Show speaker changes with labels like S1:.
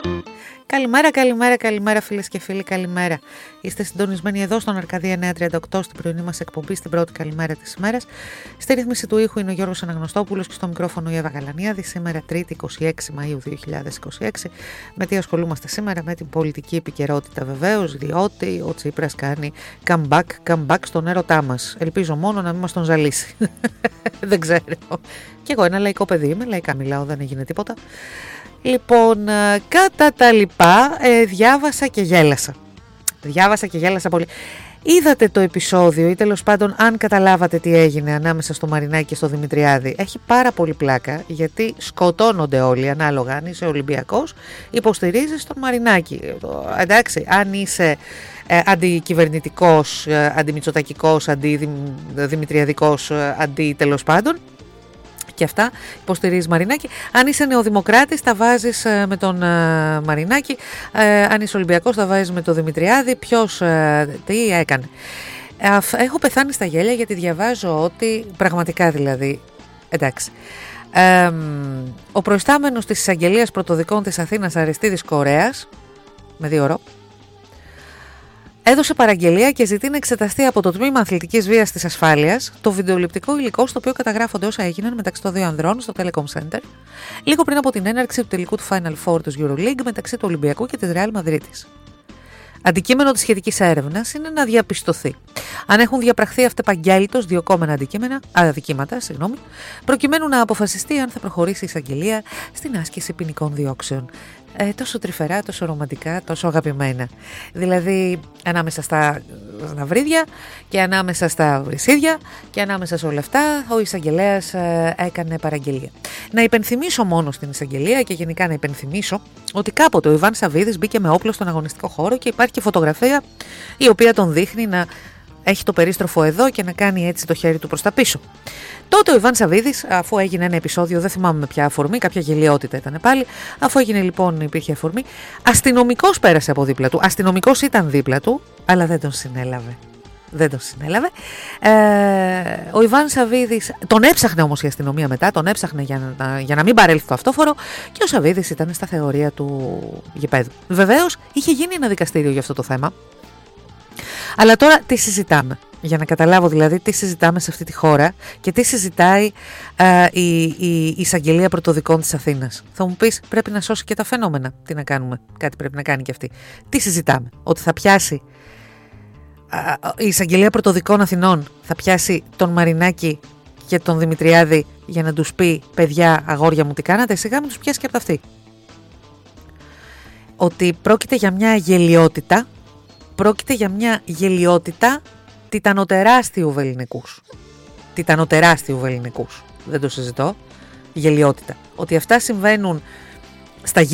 S1: Καλημέρα φίλες και φίλοι, καλημέρα. Είστε συντονισμένοι εδώ στον Αρκαδία 938 στην πρωινή μας εκπομπή, στην πρώτη καλημέρα της ημέρας. Στη ρύθμιση του ήχου είναι ο Γιώργος Αναγνωστόπουλος και στο μικρόφωνο η Εύα Γαλανιάδη. Σήμερα Τρίτη 26 Μαΐου 2026. Με τι ασχολούμαστε σήμερα? Με την πολιτική επικαιρότητα βεβαίως, διότι ο Τσίπρας κάνει comeback στον έρωτά μας. Ελπίζω μόνο να μην μας τον ζαλίσει. Δεν ξέρω. Κι εγώ ένα λαϊκό παιδί είμαι, λαϊκά μιλάω, δεν έγινε τίποτα. Λοιπόν, κατά τα λοιπά, διάβασα και γέλασα πολύ. Είδατε το επεισόδιο ή τέλος πάντων αν καταλάβατε τι έγινε ανάμεσα στο Μαρινάκη και στο Δημητριάδη? Έχει πάρα πολύ πλάκα, γιατί σκοτώνονται όλοι ανάλογα. Αν είσαι Ολυμπιακός, υποστηρίζεις τον Μαρινάκη. Εντάξει, αν είσαι αντικυβερνητικός, αντιμητσοτακικός, αντιδημητριαδικός, αντί τέλος πάντων, και αυτά υποστηρίζεις Μαρινάκη. Αν είσαι νεοδημοκράτης τα βάζεις με τον Μαρινάκη. Αν είσαι Ολυμπιακός τα βάζεις με τον Δημητριάδη. Ποιος τι έκανε? Έχω πεθάνει στα γέλια, γιατί διαβάζω ότι πραγματικά δηλαδή, εντάξει, ο προϊστάμενος της εισαγγελίας πρωτοδικών της Αθήνας, Αριστίδης Κορέας, με 2 ρο, έδωσε παραγγελία και ζητεί να εξεταστεί από το Τμήμα Αθλητικής Βίας της Ασφάλειας το βιντεοληπτικό υλικό στο οποίο καταγράφονται όσα έγιναν μεταξύ των 2 ανδρών στο Telecom Center λίγο πριν από την έναρξη του τελικού του Final Four της EuroLeague μεταξύ του Ολυμπιακού και της Real Μαδρίτης. Αντικείμενο της σχετικής έρευνας είναι να διαπιστωθεί αν έχουν διαπραχθεί αυτεπαγγέλτως διωκόμενα αδικήματα, προκειμένου να αποφασιστεί αν θα προχωρήσει η εισαγγελία στην άσκηση ποινικών διώξεων. Τόσο τρυφερά, τόσο ρομαντικά, τόσο αγαπημένα. Δηλαδή ανάμεσα στα βρύδια και ανάμεσα στα βρυσίδια και ανάμεσα σε όλα αυτά ο εισαγγελέας έκανε παραγγελία. Να υπενθυμίσω μόνο στην εισαγγελία και γενικά να υπενθυμίσω ότι κάποτε ο Ιβάν Σαββίδης μπήκε με όπλο στον αγωνιστικό χώρο και υπάρχει και φωτογραφία η οποία τον δείχνει να έχει το περίστροφο εδώ και να κάνει έτσι το χέρι του προς τα πίσω. Τότε ο Ιβάν Σαββίδης, αφού έγινε ένα επεισόδιο, δεν θυμάμαι με ποια αφορμή, κάποια γελιότητα ήταν πάλι, αφού έγινε λοιπόν, υπήρχε αφορμή, αστυνομικός πέρασε από δίπλα του. Αστυνομικός ήταν δίπλα του, αλλά δεν τον συνέλαβε. Ο Ιβάν Σαββίδης, τον έψαχνε όμως η αστυνομία μετά, τον έψαχνε για να μην παρέλθει το αυτόφορο, και ο Σαββίδης ήταν στα θεωρία του γηπέδου. Βεβαίως είχε γίνει ένα δικαστήριο για αυτό το θέμα. Αλλά τώρα τι συζητάμε? Για να καταλάβω δηλαδή τι συζητάμε σε αυτή τη χώρα και τι συζητάει η εισαγγελία πρωτοδικών της Αθήνας. Θα μου πεις, πρέπει να σώσει και τα φαινόμενα. Τι να κάνουμε? Κάτι πρέπει να κάνει και αυτή. Τι συζητάμε? Ότι θα πιάσει η εισαγγελία πρωτοδικών Αθηνών, θα πιάσει τον Μαρινάκη και τον Δημητριάδη για να τους πει, παιδιά, αγόρια μου, τι κάνατε? Σιγά μην τους πιάσει και από αυτή. Ότι πρόκειται για μια γελιότητα. Πρόκειται για μια γελιότητα τιτανοτεράστιου βελληνικούς. Δεν το συζητώ. Γελιότητα. Ότι αυτά συμβαίνουν στα